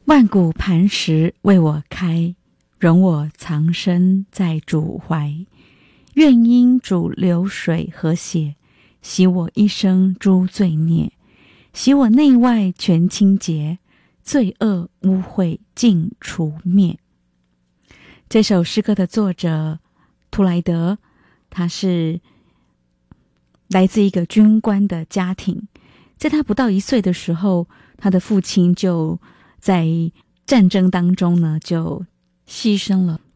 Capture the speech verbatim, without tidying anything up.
万古磐石为我开，容我藏身在主怀。愿因主流水和血，洗我一生诸罪孽，洗我内外全清洁，罪恶污秽尽除灭。这首诗歌的作者图莱德，他是来自一个军官的家庭，在他不到一岁的时候，他的父亲就在战争当中呢就牺牲了。